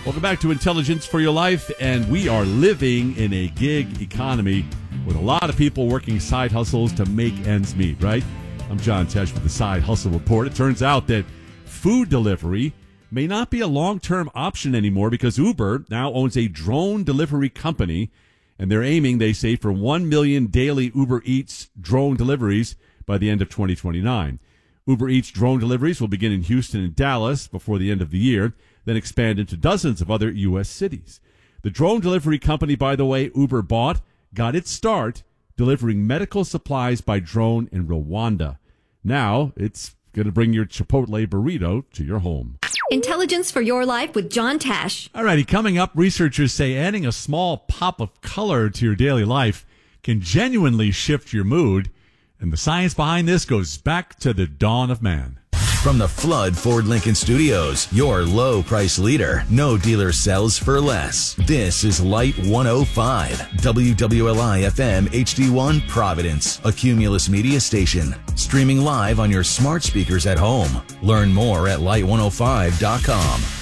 Welcome back to Intelligence for Your Life, and we are living in a gig economy with a lot of people working side hustles to make ends meet, right? I'm John Tesh with the Side Hustle Report. It turns out that food delivery may not be a long-term option anymore because Uber now owns a drone delivery company, and they're aiming, they say, for 1 million daily Uber Eats drone deliveries by the end of 2029. Uber Eats drone deliveries will begin in Houston and Dallas before the end of the year, then expand into dozens of other U.S. cities. The drone delivery company, by the way, Uber bought, got its start delivering medical supplies by drone in Rwanda. Now it's going to bring your Chipotle burrito to your home. Intelligence for Your Life with John Tesh. All righty, coming up, researchers say adding a small pop of color to your daily life can genuinely shift your mood. And the science behind this goes back to the dawn of man. From the Flood Ford Lincoln Studios, your low price leader. No dealer sells for less. This is Light 105, WWLI FM HD1 Providence, a Cumulus media station. Streaming live on your smart speakers at home. Learn more at light105.com.